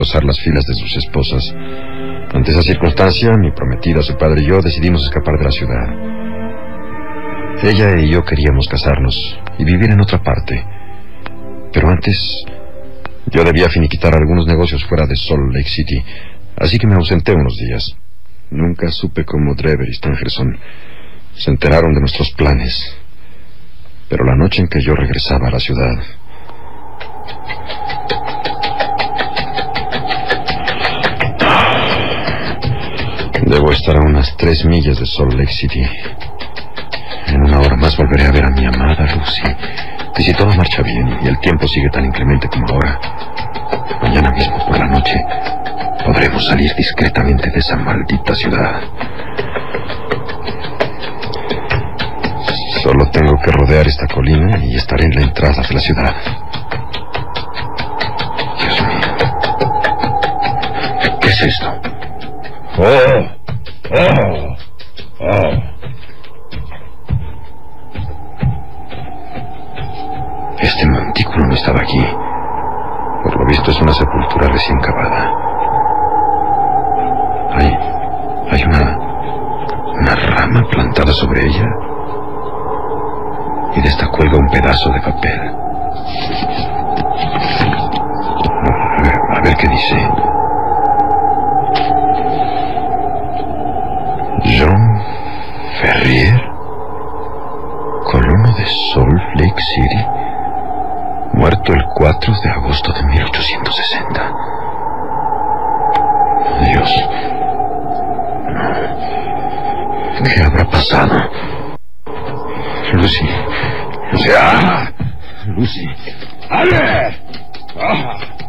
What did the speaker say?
cruzar las filas de sus esposas. Ante esa circunstancia, mi prometida, su padre y yo decidimos escapar de la ciudad. Ella y yo queríamos casarnos y vivir en otra parte. Pero antes, yo debía finiquitar algunos negocios fuera de Salt Lake City, así que me ausenté unos días. Nunca supe cómo Drever y Stangerson se enteraron de nuestros planes. Pero la noche en que yo regresaba a la ciudad, debo estar a unas 3 millas de Salt Lake City. En una hora más volveré a ver a mi amada Lucy. Y si todo marcha bien y el tiempo sigue tan inclemente como ahora, mañana mismo por la noche podremos salir discretamente de esa maldita ciudad. Solo tengo que rodear esta colina y estaré en la entrada de la ciudad. Dios mío. ¿Qué es esto? Este montículo no estaba aquí. Por lo visto es una sepultura recién cavada. Hay una rama plantada sobre ella, y de esta cuelga un pedazo de papel. A ver qué dice. John Ferrier, colono de Salt Lake City, muerto el 4 de agosto de 1860. Dios, ¿qué habrá pasado? Lucy. ¡Ah! Lucy. ¡Ale! ¡Ah!